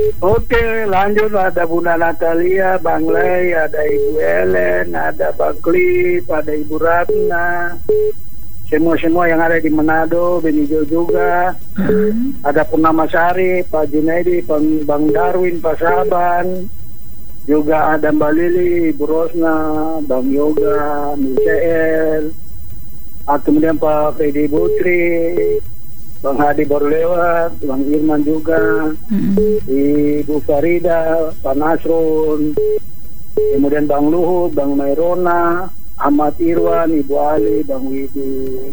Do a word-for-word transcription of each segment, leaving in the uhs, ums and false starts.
Oke, lanjut ada Bunda Natalia, Bang Lei, ada Ibu Ellen, ada Bang Klip, ada Ibu Ratna, semua-semua yang ada di Manado, Benijo juga, hmm. ada Purnama Sari, Pak Junaidi, Bang, Bang Darwin, Pak Saban, juga ada Mbak Lili, Ibu Rosna, Bang Yoga, Michael, ah, kemudian Pak Fedi Butri, Bang Hadi baru lewat, Bang Irman juga, mm-hmm. Ibu Farida, Pak Nasrun, kemudian Bang Luhut, Bang Mairona, Ahmad Irwan, Ibu Ali, Bang Widi,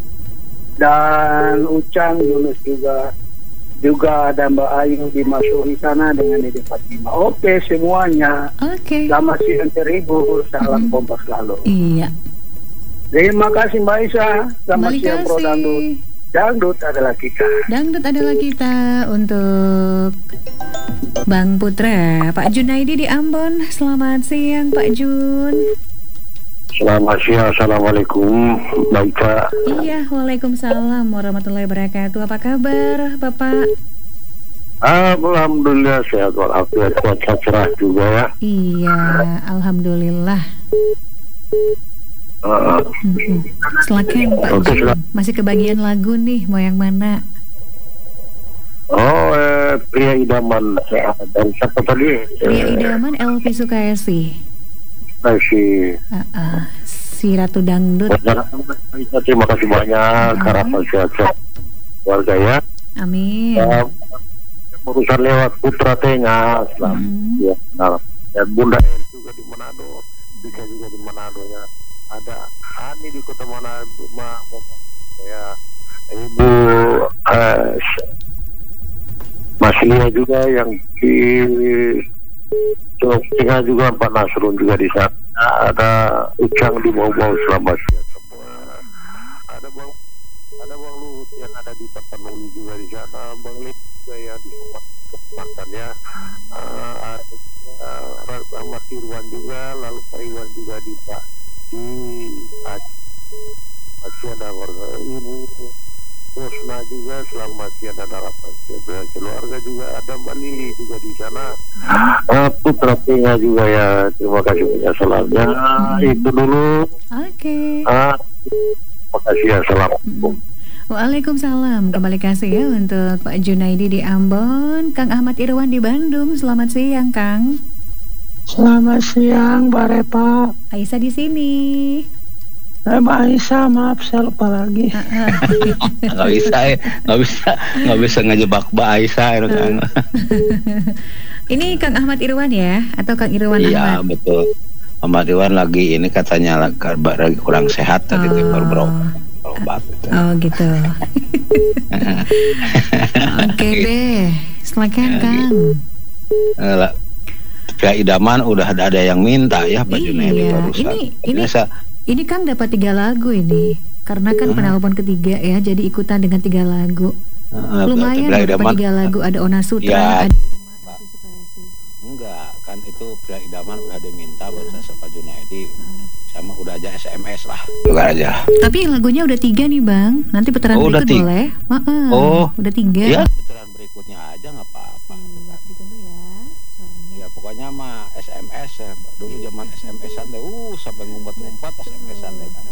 dan Ucang Yunus juga, juga ada Mbak Ayu dimasuki sana dengan Edi Fatima. Oke semuanya. Oke. Selamat siang terhibur, salam mm-hmm. kompas selalu. Iya. Terima kasih Mbak Isa. Selamat siang Pro Dangdut. Dangdut adalah kita. Dangdut adalah kita untuk Bang Putra. Pak Junaidi di Ambon. Selamat siang Pak Jun. Selamat siang. Assalamualaikum Mbak Ika. Iya, waalaikumsalam warahmatullahi wabarakatuh. Apa kabar Bapak? Alhamdulillah sehat walafiat, cuaca cerah juga ya. Iya, alhamdulillah. Uh, mm-hmm. Silakan Pak okay, Jun. Masih kebagian lagu nih, mau yang mana? Oh, eh, Pria Idaman dan siapa tadi? Pria Idaman L P Sukaisi. Kasih. Uh-uh. Si Ratu Dangdut. Terima kasih banyak, harapan sehat-sehat warga ya. Amin. Uh, urusan lewat Putra Tengah, hmm. ya, nah, ya Bunda El juga di Manado, Bika juga di Manado ya. Ada Ani di Kota Manado, ma, ya Ibu uh, Mas Lia juga yang di Jawa Tengah juga, Pak Nasrun juga di sana. Ada Ucang di Bau-Bau, selamat siang semua. Ada Bang, ada Bang Luhut yang ada di Tapanuli juga di sana, Bang Lip juga ya di Sumatera ya. Uh, ada Ahmad Irwan juga, lalu Pak Iwan juga di Pak di Aceh. Masih ada warga Ibu Rosna juga, selamat siang dan harapan sehat keluarga juga. Ada Mbak Lili juga di sana. Uh, Putra Tengah juga ya. Terima kasih banyak salamnya. Hmm. Itu dulu. Oke. Okay. Uh, terima kasih ya, assalamualaikum. Hmm. Waalaikumsalam. Kembali kasih ya untuk Pak Junaidi di Ambon, Kang Ahmad Irwan di Bandung. Selamat siang, Kang. Selamat siang, Mbak Repa. Aisyah di sini. Eh, Mbak Aisyah, maaf saya lupa lagi. Nggak bisa, eh. nggak bisa, nggak bisa ngejebak Mbak Aisyah. Kan. Ini Kang Ahmad Irwan ya, atau Kang Irwan iya, Ahmad? Iya betul. Ahmad Irwan lagi ini katanya lagi kurang sehat tadi, oh. baru berobat. Gitu. Oh gitu. Oke deh, silakan ya, Kang. Gitu. Pria Idaman udah ada, ada yang minta ya Pak Junaidi barusan. Ini ini, saya... ini Kang dapat tiga lagu ini. Karena kan uh, penelpon ketiga ya, jadi ikutan dengan tiga lagu. Uh, Lumayan dapat tiga lagu, ada Ona Sutra, ya, ada Irma, L P Sukaisi. Enggak, kan itu Pria Idaman udah diminta barusan uh. Pak Junaidi. Uh. Sama udah aja S M S lah. Juga aja. Tapi lagunya udah tiga nih Bang. Nanti putaran oh, berikut boleh. Uh-uh. Oh, udah tiga. Ya, putaran berikutnya aja nggak apa-apa. Siap, ditunggu ya suaranya. Ya pokoknya mah S M S ya. Dulu zaman S M S-an deh, uh sampai ngumpet-ngumpet S M S-an deh kan.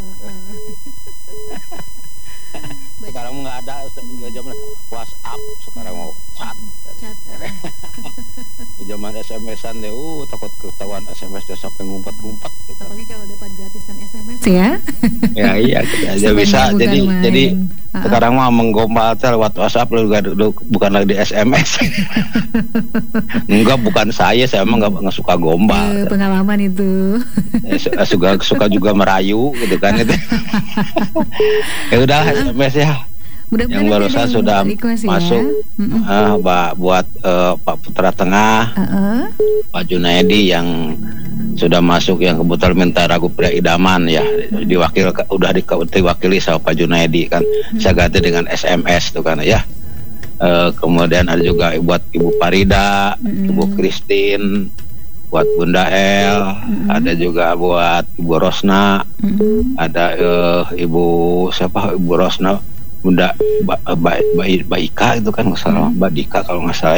Sekarang nggak ada, juga zaman WhatsApp, sekarang mau chat. Chat. Zaman S M S-an deh, uh takut ketahuan S M S deh sampai ngumpet-ngumpet. Gitu. Apalagi kalau dapat gratisan S M S ya. Ya iya, kita aja bisa. Jadi main. jadi uh-uh. sekarang mah menggombal lewat WhatsApp lu bukan lagi di S M S. Enggak, bukan saya, saya emang nggak nggak suka gombal. Uh, pengalaman itu. suka suka juga merayu gitu kan itu. Ya udah S M S ya. Mudah-mudahan yang barusan sudah masuk ya. uh, buat uh, Pak Putra Tengah, uh-uh. Pak Junaidi yang sudah masuk, yang kebetulan minta lagu Pria Idaman ya, diwakil udah diwakili sama Pak Junaidi kan, hmm. saya ganti dengan S M S tuh kan ya. Uh, kemudian ada juga buat Ibu Farida, hmm. Ibu Christine, buat Bunda El, hmm. ada juga buat Ibu Rosna, hmm. ada uh, Ibu siapa Ibu Rosna, Bunda Ba, ba, ba, ba Ika itu kan nggak salah, Mbak Dika kalau nggak salah